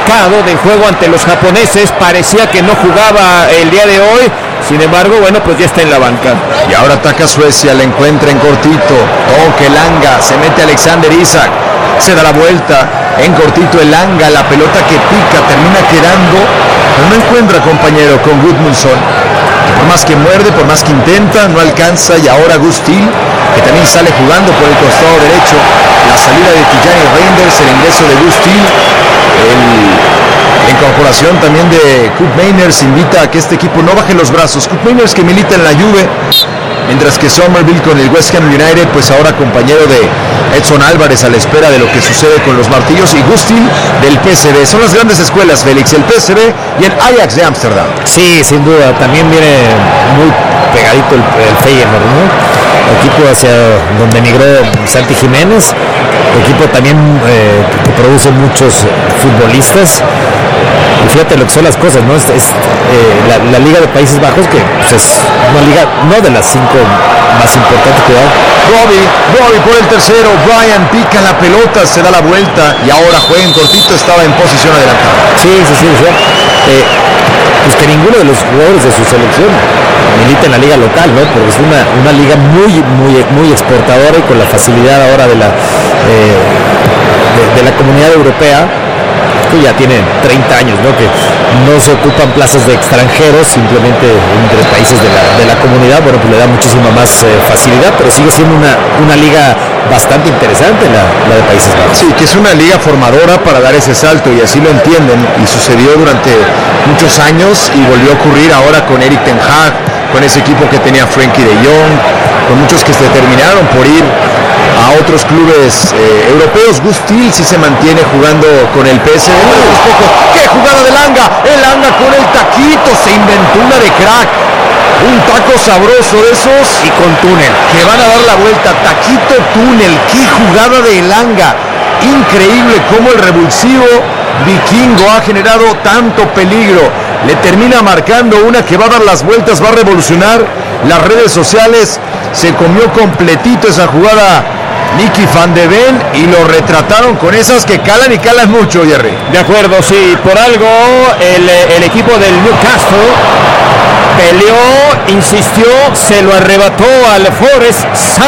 marcado del juego ante los japoneses. Parecía que no jugaba el día de hoy. Sin embargo, bueno, pues ya está en la banca. Y ahora ataca Suecia, la encuentra en cortito. Toque Elanga, se mete Alexander Isak. Se da la vuelta en cortito Elanga, la pelota que pica, termina quedando, pero no encuentra compañero con Gudmundsson. Por más que muerde, por más que intenta, no alcanza. Y ahora Gustil, que también sale jugando por el costado derecho. La salida de Tijani Reinders, el ingreso de Gustil, la incorporación también de Kurt Meiners invita a que este equipo no baje los brazos. Kurt Meiners, que milita en la Juve, mientras que Somerville con el West Ham United, pues ahora compañero de Edson Álvarez a la espera de lo que sucede con los martillos, y Gustil del PSV. Son las grandes escuelas, Félix, el PSV y el Ajax de Ámsterdam. Sí, sin duda, también viene muy pegadito el Feyenoord, ¿no? Equipo hacia donde emigró Santi Jiménez, equipo también que produce muchos futbolistas. Y fíjate lo que son las cosas, ¿no? La Liga de Países Bajos, que pues, es una liga no de las 5 más importantes que da. Robbie por el tercero, Brian pica la pelota, se da la vuelta y ahora juega en cortito, estaba en posición adelantada. Sí. Pues que ninguno de los jugadores de su selección milita en la liga local, ¿no? Porque es una liga muy exportadora, y con la facilidad ahora de la comunidad europea, que ya tiene 30 años, ¿no? Que no se ocupan plazas de extranjeros, simplemente entre países de la comunidad. Bueno, pues le da muchísima más facilidad, pero sigue siendo una liga bastante interesante, la de Países Bajos. Sí, que es una liga formadora para dar ese salto, y así lo entienden, y sucedió durante muchos años y volvió a ocurrir ahora con Erik ten Hag, con ese equipo que tenía Frenkie de Jong, con muchos que se terminaron por ir a otros clubes europeos. Gustil sí se mantiene jugando con el PSV. ¡Qué jugada de Elanga con el taquito! Se inventó una de crack, un taco sabroso de esos, y con túnel, que van a dar la vuelta. Taquito túnel, qué jugada de Elanga. Increíble cómo el revulsivo vikingo ha generado tanto peligro. Le termina marcando una que va a dar las vueltas, va a revolucionar las redes sociales. Se comió completito esa jugada Nicky Van de Ven, y lo retrataron con esas que calan y calan mucho, Jerry. De acuerdo, sí, por algo el equipo del Newcastle peleó, insistió, se lo arrebató al Forest.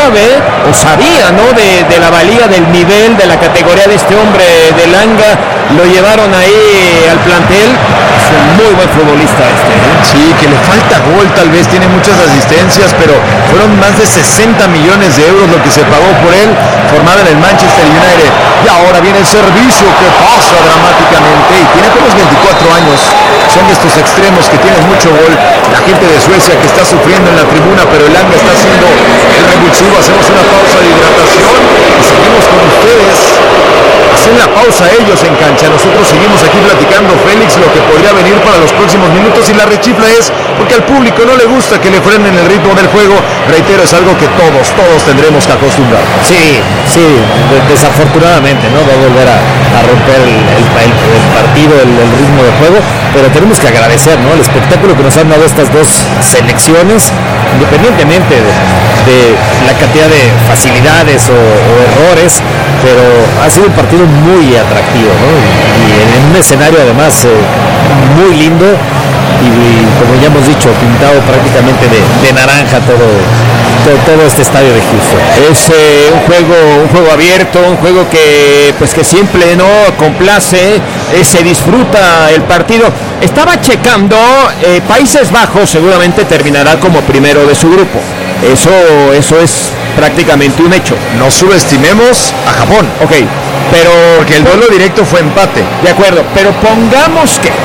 Sabía, ¿no? De la valía, del nivel, de la categoría de este hombre de Elanga. Lo llevaron ahí al plantel. Es un muy buen futbolista este, ¿eh? Sí, que le falta gol, tal vez tiene muchas asistencias, pero fueron más de 60 millones de euros lo que se pagó por él, formado en el Manchester United. Y ahora viene el servicio que pasa dramáticamente, y tiene apenas 24 años. Son de estos extremos que tienen mucho gol. La gente de Suecia que está sufriendo en la tribuna, pero Elanga está haciendo el revulsivo. Hacemos una pausa de hidratación y seguimos con ustedes. Hacen la pausa ellos en cancha, nosotros seguimos aquí platicando, Félix, lo que podría venir para los próximos minutos, y la rechifla es porque al público no le gusta que le frenen el ritmo del juego. Reitero, es algo que todos tendremos que acostumbrar. Sí, desafortunadamente, ¿no? Va a volver a romper el partido, el ritmo de juego, pero tenemos que agradecer, ¿no? El espectáculo que nos han dado estas dos selecciones, independientemente de la cantidad de facilidades o errores, pero ha sido un partido muy atractivo, ¿no? Y en un escenario además muy lindo, y como ya hemos dicho, pintado prácticamente de naranja todo este estadio de Houston. Es un juego abierto, un juego que siempre, ¿no?, complace, se disfruta el partido. Estaba checando, Países Bajos seguramente terminará como primero de su grupo. Eso es prácticamente un hecho. No subestimemos a Japón. Ok, pero porque el duelo directo fue empate. De acuerdo, pero pongamos que,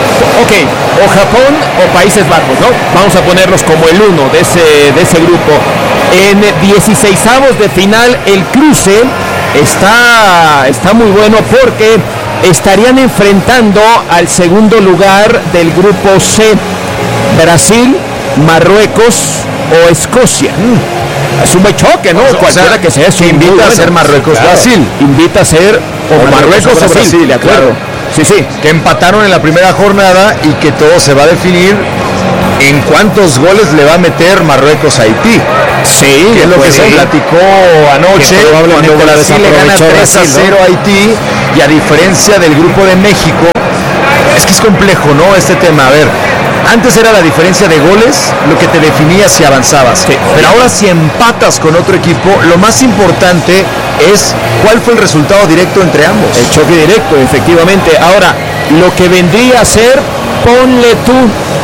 o Japón o Países Bajos, ¿no? Vamos a ponerlos como el uno de ese grupo. En 16avos de final el cruce está muy bueno, porque estarían enfrentando al segundo lugar del grupo C, Brasil, Marruecos o Escocia. Es un buen choque, ¿no? Cualquiera que sea, que invita a ser Marruecos, claro. Brasil. Invita a ser o Marruecos o Brasil, de acuerdo. Claro. Sí. Que empataron en la primera jornada, y que todo se va a definir en cuántos goles le va a meter Marruecos a Haití. Sí, que es lo que se platicó anoche, cuando Brasil le gana 3-0 a Haití, y a diferencia del grupo de México, Es que es complejo, ¿no? Este tema, a ver, antes era la diferencia de goles lo que te definía si avanzabas, Sí. pero ahora si empatas con otro equipo, lo más importante es cuál fue el resultado directo entre ambos. El choque directo, efectivamente. Ahora, lo que vendría a ser, ponle tú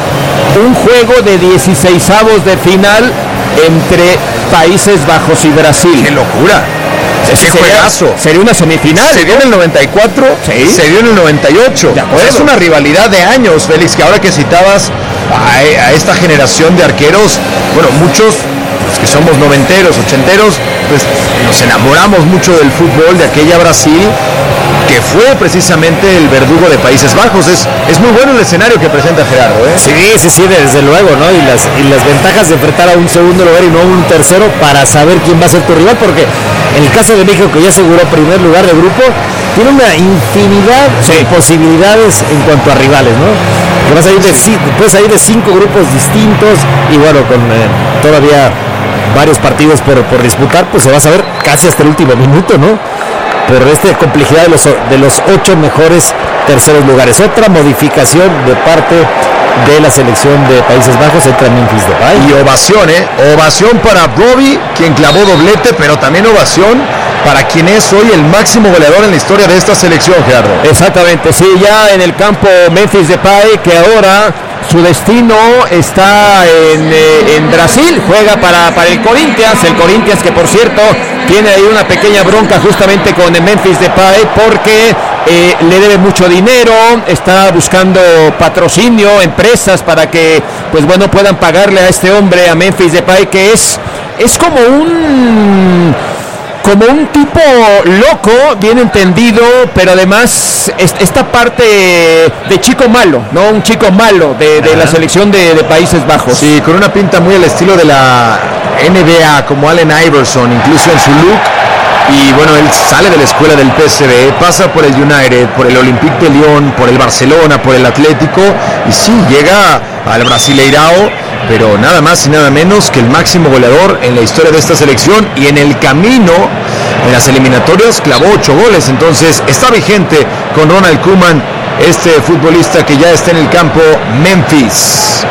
un juego de 16avos de final entre Países Bajos y Brasil. ¡Qué locura! ¡Qué juegazo! Sería una semifinal. Se dio en el 94, Sí. se dio en el 98. De acuerdo. Es una rivalidad de años, Félix, que ahora que citabas a esta generación de arqueros, bueno, muchos los que somos noventeros, ochenteros, pues nos enamoramos mucho del fútbol de aquella Brasil, que fue precisamente el verdugo de Países Bajos. Es muy bueno el escenario que presenta Gerardo, ¿eh? Sí, desde luego, ¿no? Y las ventajas de enfrentar a un segundo lugar y no a un tercero para saber quién va a ser tu rival, porque en el caso de México, que ya aseguró primer lugar de grupo, tiene una infinidad de posibilidades en cuanto a rivales, ¿no? Que puedes salir de 5 grupos distintos y bueno, con todavía varios partidos por disputar, pues se va a saber casi hasta el último minuto, ¿no? Por esta complejidad de los 8 mejores terceros lugares. Otra modificación de parte de la selección de Países Bajos, entra Memphis Depay. Y ovación, ovación para Bobby, quien clavó doblete, pero también ovación para quien es hoy el máximo goleador en la historia de esta selección, Gerardo. Exactamente, sí, ya en el campo Memphis Depay, que ahora su destino está en Brasil, juega para el Corinthians, que por cierto tiene ahí una pequeña bronca justamente con el Memphis Depay porque le debe mucho dinero, está buscando patrocinio, empresas para que pues bueno puedan pagarle a este hombre, a Memphis Depay, que es como un tipo loco, bien entendido, pero además esta parte de chico malo, ¿no? Un chico malo de la selección de Países Bajos. Sí, con una pinta muy al estilo de la NBA, como Allen Iverson, incluso en su look. Y bueno, él sale de la escuela del PSV, pasa por el United, por el Olympique de Lyon, por el Barcelona, por el Atlético, y sí, llega al Brasileirao, pero nada más y nada menos que el máximo goleador en la historia de esta selección, y en el camino, en las eliminatorias, clavó 8 goles, entonces está vigente con Ronald Koeman, este futbolista que ya está en el campo Memphis.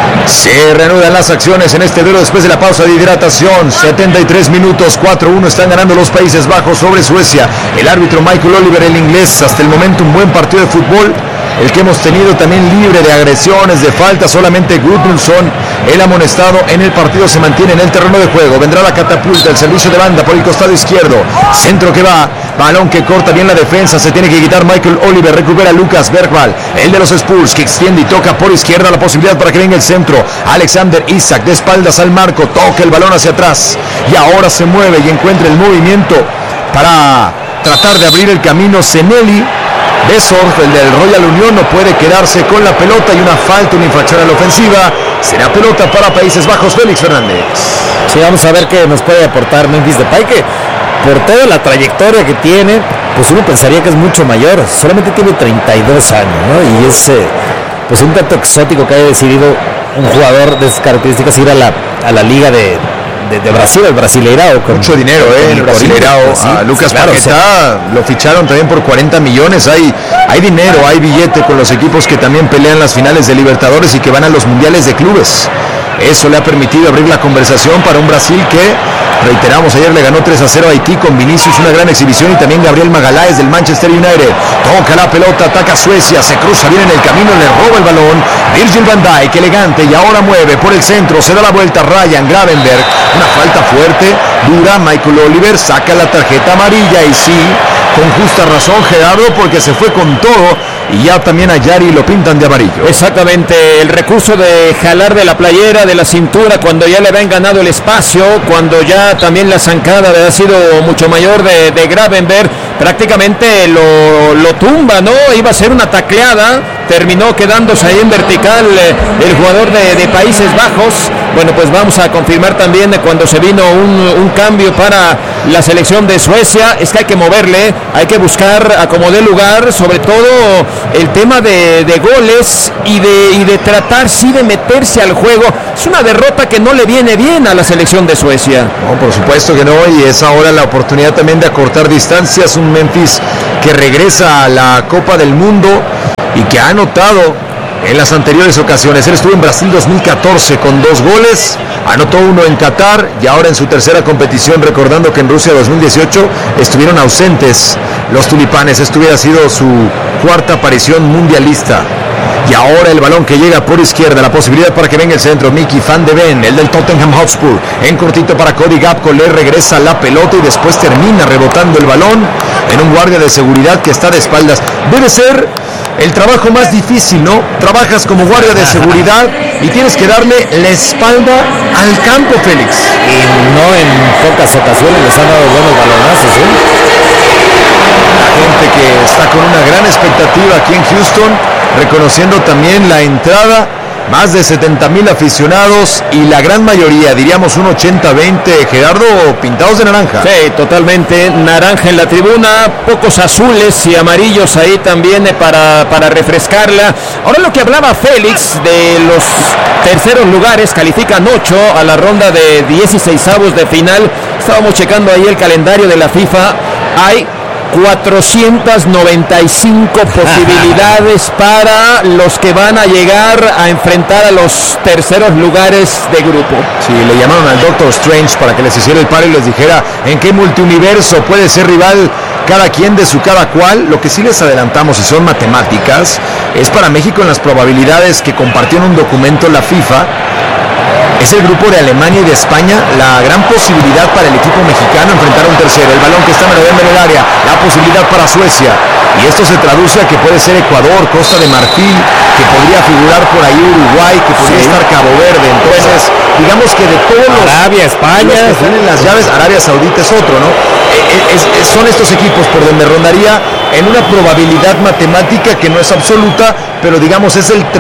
Se reanudan las acciones en este duelo después de la pausa de hidratación. 73 minutos, 4-1 están ganando los Países Bajos sobre Suecia. El árbitro Michael Oliver, el inglés, hasta el momento un buen partido de fútbol, el que hemos tenido también libre de agresiones, de faltas. Solamente Gudmundsson, el amonestado en el partido, se mantiene en el terreno de juego. Vendrá la catapulta, el servicio de banda por el costado izquierdo, centro que va, balón que corta bien la defensa, se tiene que quitar Michael Oliver, recupera Lucas Bergvall, el de los Spurs, que extiende y toca por izquierda, la posibilidad para que venga el centro. Alexander Isak de espaldas al marco, toca el balón hacia atrás y ahora se mueve y encuentra el movimiento para tratar de abrir el camino. Seneli Besor, el del Royal Unión, no puede quedarse con la pelota y una falta, una infracción a la ofensiva. Será pelota para Países Bajos. Félix Fernández. Sí, vamos a ver qué nos puede aportar Memphis Depay, que por toda la trayectoria que tiene, pues uno pensaría que es mucho mayor. Solamente tiene 32 años, ¿no? Y es pues un tanto exótico que haya decidido un jugador de esas características ir a la liga de Brasil, al Brasileirao. Mucho dinero, el Brasileirao. Sí, a Lucas claro, Paquetá lo ficharon también por 40 millones. Hay dinero, hay billete con los equipos que también pelean las finales de Libertadores y que van a los mundiales de clubes. Eso le ha permitido abrir la conversación para un Brasil que, reiteramos, ayer le ganó 3-0 a Haití con Vinicius, una gran exhibición, y también Gabriel Magaláes del Manchester United. Toca la pelota, ataca a Suecia, se cruza bien en el camino, le roba el balón. Virgil van Dijk, elegante, y ahora mueve por el centro, se da la vuelta Ryan Gravenberg. Una falta fuerte, dura. Michael Oliver saca la tarjeta amarilla, y sí, con justa razón, Gerardo, porque se fue con todo y ya también a Yari lo pintan de amarillo. Exactamente, el recurso de jalar de la playera, de la cintura, cuando ya le habían ganado el espacio, cuando ya también la zancada había sido mucho mayor de Gravenberg, prácticamente lo tumba, ¿no? Iba a ser una tacleada, terminó quedándose ahí en vertical el jugador de Países Bajos. Bueno, pues vamos a confirmar también cuando se vino un cambio para la selección de Suecia. Es que hay que moverle, hay que buscar a como dé lugar, sobre todo el tema de goles y de tratar sí de meterse al juego. Es una derrota que no le viene bien a la selección de Suecia. No, por supuesto que no, y es ahora la oportunidad también de acortar distancias. Un Memphis que regresa a la Copa del Mundo y que ha anotado en las anteriores ocasiones. Él estuvo en Brasil 2014 con 2 goles, anotó 1 en Qatar y ahora en su tercera competición, recordando que en Rusia 2018 estuvieron ausentes los tulipanes. Esto hubiera sido su cuarta aparición mundialista. Y ahora el balón que llega por izquierda, la posibilidad para que venga el centro. Mickey Van de Ven, el del Tottenham Hotspur, en cortito para Cody Gakpo, le regresa la pelota y después termina rebotando el balón en un guardia de seguridad que está de espaldas. Debe ser el trabajo más difícil, ¿no? Trabajas como guardia de seguridad y tienes que darle la espalda al campo, Félix. Y no en pocas ocasiones les han dado buenos balonazos, ¿eh? La gente que está con una gran expectativa aquí en Houston, reconociendo también la entrada, más de 70,000 aficionados y la gran mayoría, diríamos un 80-20, Gerardo, pintados de naranja. Sí, totalmente naranja en la tribuna, pocos azules y amarillos ahí también para refrescarla. Ahora lo que hablaba Félix de los terceros lugares, califican 8 a la ronda de 16avos de final. Estábamos checando ahí el calendario de la FIFA, hay 495 posibilidades para los que van a llegar a enfrentar a los terceros lugares de grupo. Sí, le llamaron al Doctor Strange para que les hiciera el paro y les dijera en qué multiuniverso puede ser rival cada quien de su cada cual. Lo que sí les adelantamos, y son matemáticas, es para México en las probabilidades que compartió en un documento la FIFA. Es el grupo de Alemania y de España la gran posibilidad para el equipo mexicano enfrentar a un tercero. El balón que está merodeando en el área, la posibilidad para Suecia. Y esto se traduce a que puede ser Ecuador, Costa de Marfil, que podría figurar por ahí Uruguay, que podría estar Cabo Verde. Entonces, digamos que de todos los... Arabia, España. Los que tienen las llaves, Arabia Saudita es otro, ¿no? Son estos equipos por donde rondaría en una probabilidad matemática que no es absoluta, pero digamos es el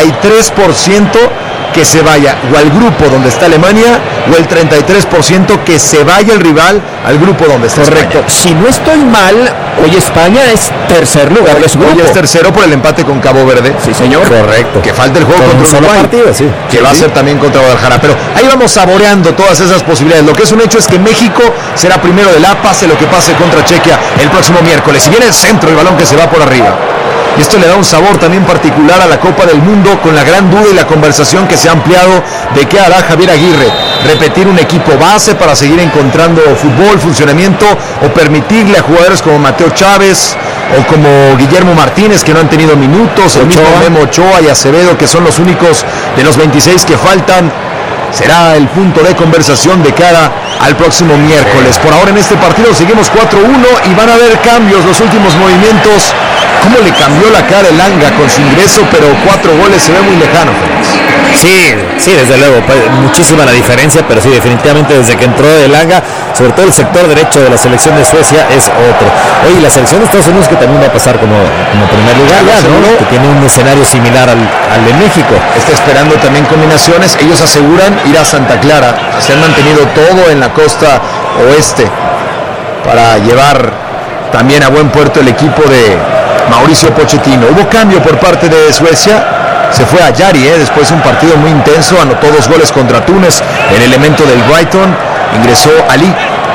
33% que se vaya o al grupo donde está Alemania o el 33% que se vaya el rival al grupo donde está Correcto. España. Si no estoy mal, hoy España es tercer lugar de su grupo. Hoy es tercero por el empate con Cabo Verde. Sí, señor. Correcto. Que falta el juego Con contra un solo Uruguay, partido, sí. que va a ser también contra Guadalajara. Pero ahí vamos saboreando todas esas posibilidades. Lo que es un hecho es que México será primero de la pase lo que pase contra Chequia el próximo miércoles. Y viene el centro, el balón que se va por arriba. Y esto le da un sabor también particular a la Copa del Mundo, con la gran duda y la conversación que se ha ampliado de qué hará Javier Aguirre. Repetir un equipo base para seguir encontrando fútbol, funcionamiento, o permitirle a jugadores como Mateo Chávez o como Guillermo Martínez, que no han tenido minutos, el mismo Memo Ochoa y Acevedo, que son los únicos de los 26 que faltan. Será el punto de conversación de cara al próximo miércoles. Por ahora en este partido seguimos 4-1 y van a haber cambios, los últimos movimientos. ¿Cómo le cambió la cara el Anga con su ingreso? Pero 4 goles se ve muy lejano, Félix. Sí, desde luego, muchísima la diferencia, pero sí, definitivamente desde que entró el Anga, sobre todo el sector derecho de la selección de Suecia es otro. Oye, la selección de Estados Unidos, que también va a pasar como primer lugar ya, ¿no? Que tiene un escenario similar al de México. Está esperando también combinaciones. Ellos aseguran ir a Santa Clara. Se han mantenido todo en la costa oeste para llevar también a buen puerto el equipo de Mauricio Pochettino. Hubo cambio por parte de Suecia. Se fue a Yari, después de un partido muy intenso, anotó 2 goles contra Túnez, el elemento del Brighton. Ingresó Ali.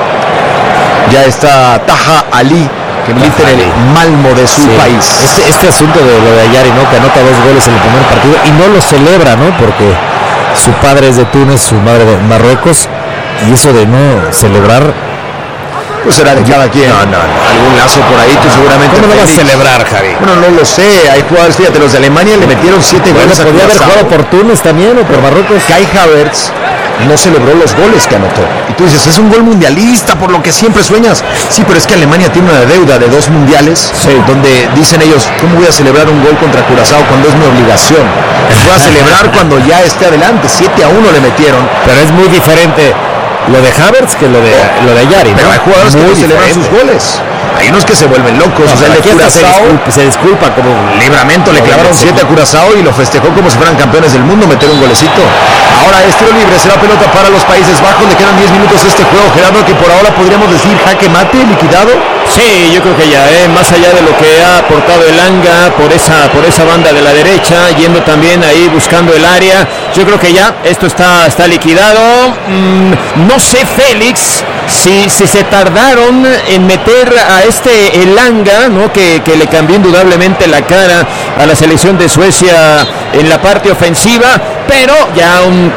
Ya está Taha Ali, que milita en el Malmo de su país. Este asunto de lo de Ayari, ¿no? Que anota 2 goles en el primer partido y no lo celebra, ¿no? Porque su padre es de Túnez, su madre de Marruecos, y eso de no celebrar, pues será de cada quien. No. Algún lazo por ahí, tú seguramente. ¿Cómo lo vas a celebrar, Javi? Bueno, no lo sé. Hay jugadores, fíjate, los de Alemania le metieron 7 goles a podría haber jugado por Túnez también o por Marruecos. Kai Havertz no celebró los goles que anotó. Y tú dices, es un gol mundialista por lo que siempre sueñas. Sí, pero es que Alemania tiene una deuda de 2 mundiales, donde dicen ellos, ¿cómo voy a celebrar un gol contra Curazao cuando es mi obligación? Voy a celebrar cuando ya esté adelante. 7-1 le metieron. Pero es muy diferente lo de Havertz que lo de Ayari, ¿no? Pero hay jugadores que no celebran sus goles. Hay unos que se vuelven locos. No, o sea, el de Curazao se disculpa como Libramento, le clavaron 7 a Curazao y lo festejó como si fueran campeones del mundo, meter un golecito. Ahora es tiro libre, será pelota para los Países Bajos. Le quedan 10 minutos este juego, Gerardo, que por ahora podríamos decir jaque mate, liquidado. Sí, yo creo que ya, más allá de lo que ha aportado el Anga por esa banda de la derecha, yendo también ahí buscando el área, yo creo que ya esto está liquidado. No sé, Félix, si se tardaron en meter a este Elanga, ¿no? que le cambió indudablemente la cara a la selección de Suecia en la parte ofensiva, pero ya un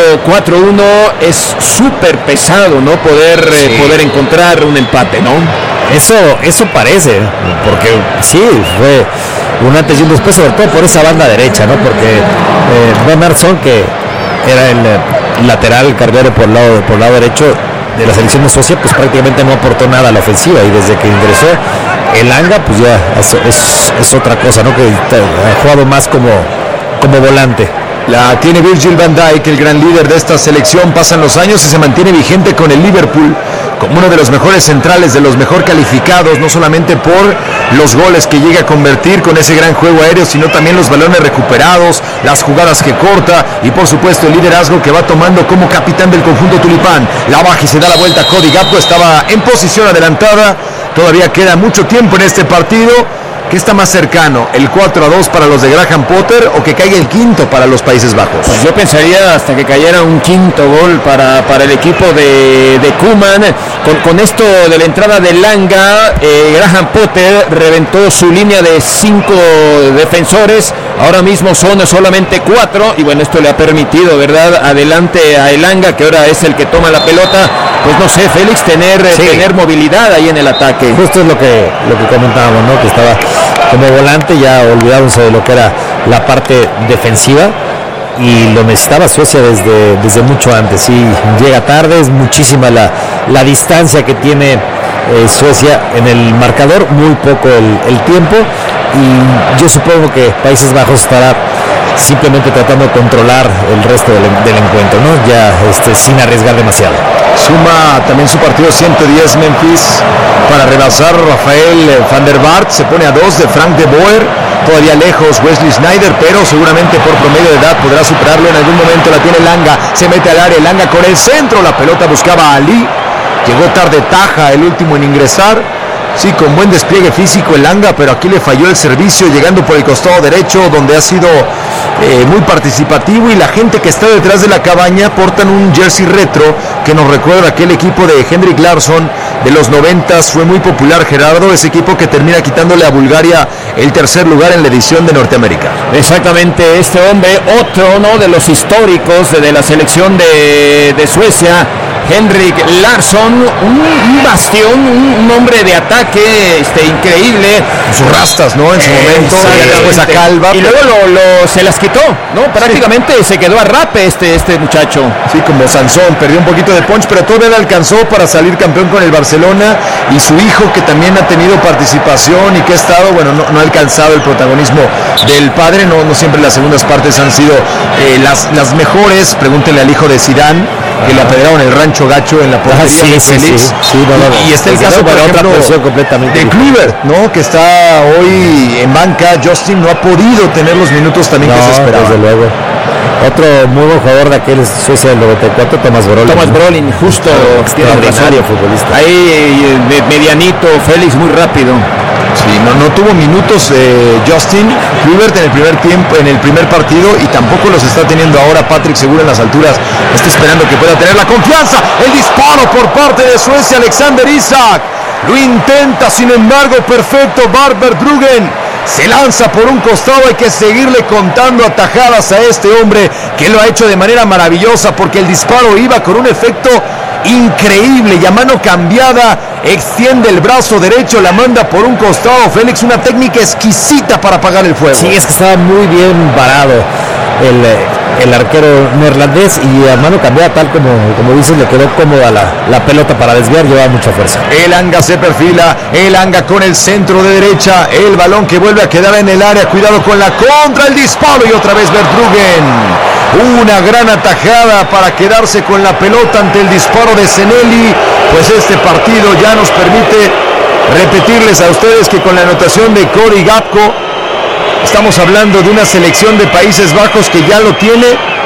4-1 es súper pesado, ¿no? Poder encontrar un empate, ¿no? Eso parece, porque sí, fue un antes y un después, sobre todo por esa banda derecha, ¿no? Porque Bernhardsson, que era el lateral carguero por el lado derecho de la selección de Suecia, pues prácticamente no aportó nada a la ofensiva, y desde que ingresó Elanga, pues ya es otra cosa, ¿no? Que ha jugado más como volante. La tiene Virgil van Dijk, el gran líder de esta selección. Pasan los años y se mantiene vigente con el Liverpool como uno de los mejores centrales, de los mejor calificados, no solamente por los goles que llega a convertir con ese gran juego aéreo, sino también los balones recuperados, las jugadas que corta y por supuesto el liderazgo que va tomando como capitán del conjunto tulipán. La baja y se da la vuelta. Cody Gakpo estaba en posición adelantada. Todavía queda mucho tiempo en este partido. ¿Qué está más cercano? ¿El 4-2 para los de Graham Potter o que caiga el quinto para los Países Bajos? Pues yo pensaría hasta que cayera un quinto gol para el equipo de Koeman. Con esto de la entrada de Elanga, Graham Potter reventó su línea de 5 defensores. Ahora mismo son solamente 4 y bueno, esto le ha permitido, ¿verdad? Adelante a Elanga, que ahora es el que toma la pelota. Pues no sé, Félix, tener movilidad ahí en el ataque. Justo es lo que comentábamos, ¿no? Que estaba como volante, ya olvidándose de lo que era la parte defensiva, y lo necesitaba Suecia desde mucho antes. Sí, llega tarde, es muchísima la distancia que tiene Suecia en el marcador, muy poco el tiempo, y yo supongo que Países Bajos estará simplemente tratando de controlar el resto del encuentro, ¿no? Ya sin arriesgar demasiado. Suma también su partido 110 Memphis para rebasar Rafael van der Vaart. Se pone a 2 de Frank de Boer. Todavía lejos Wesley Sneijder, pero seguramente por promedio de edad podrá superarlo en algún momento. La tiene Elanga, se mete al área, Elanga con el centro, la pelota buscaba a Ali. Llegó tarde Taja, el último en ingresar. Sí, con buen despliegue físico Elanga, pero aquí le falló el servicio, llegando por el costado derecho, donde ha sido muy participativo, y la gente que está detrás de la cabaña portan un jersey retro que nos recuerda aquel equipo de Henrik Larsson de los 90s. Fue muy popular, Gerardo, ese equipo que termina quitándole a Bulgaria el tercer lugar en la edición de Norteamérica. Exactamente, este hombre, otro, ¿no?, de los históricos de la selección de Suecia, Henrik Larsson, un bastión, un hombre de ataque increíble. Sus rastas, ¿no? En su momento, esa calva. Y luego se las quitó, ¿no? Prácticamente se quedó a rape este muchacho. Sí, como Sansón, perdió un poquito de punch, pero todavía le alcanzó para salir campeón con el Barcelona. Y su hijo, que también ha tenido participación y que ha estado, bueno, no ha alcanzado el protagonismo del padre. No siempre las segundas partes han sido las mejores. Pregúntenle al hijo de Zidane, que le apedrearon el rancho gacho en la portería de Félix. Y está el caso, por ejemplo, de Kluivert, ¿no?, que está hoy en banca. Justin no ha podido tener los minutos también que se esperaba. Desde luego. Otro muy buen jugador de aquel Suecia del 94, Thomas Brolin, justo, extraordinario futbolista. Ahí medianito, Félix muy rápido. Sí, no tuvo minutos Justin Kluivert en el primer partido, y tampoco los está teniendo ahora Patrick Segura en las alturas. Está esperando que pueda tener la confianza. El disparo por parte de Suecia, Alexander Isak. Lo intenta, sin embargo, perfecto. Barber Bruggen se lanza por un costado. Hay que seguirle contando atajadas a este hombre, que lo ha hecho de manera maravillosa, porque el disparo iba con un efecto increíble, y a mano cambiada extiende el brazo derecho, la manda por un costado. Félix, una técnica exquisita para apagar el fuego. Sí, es que estaba muy bien parado el arquero neerlandés, y a mano cambiada, tal como dices, le quedó cómoda la pelota para desviar, llevaba mucha fuerza. Elanga se perfila, Elanga con el centro de derecha, el balón que vuelve a quedar en el área, cuidado con la contra, el disparo, y otra vez Verbruggen. Una gran atajada para quedarse con la pelota ante el disparo de Seneli. Pues este partido ya nos permite repetirles a ustedes que con la anotación de Cody Gakpo estamos hablando de una selección de Países Bajos que ya lo tiene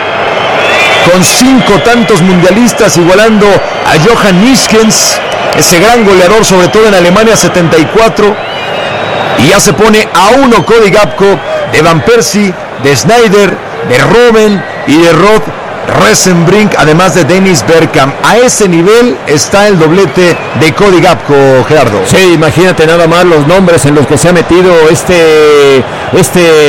con 5 tantos mundialistas, igualando a Johan Niskens, ese gran goleador, sobre todo en Alemania 74, y ya se pone a 1 Cody Gakpo de Van Persie, de Sneijder, de Robben y de Rod Rosenbrink, además de Dennis Bergkamp. A ese nivel está el doblete de Cody Gakpo, Gerardo. Sí, imagínate nada más los nombres en los que se ha metido este